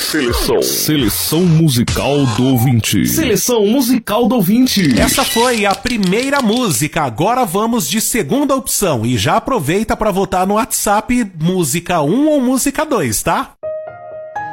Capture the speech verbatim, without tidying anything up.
Seleção. Seleção musical do ouvinte. Seleção musical do ouvinte. Essa foi a primeira música. Agora vamos de segunda opção. E já aproveita para votar no WhatsApp música um ou música dois, tá?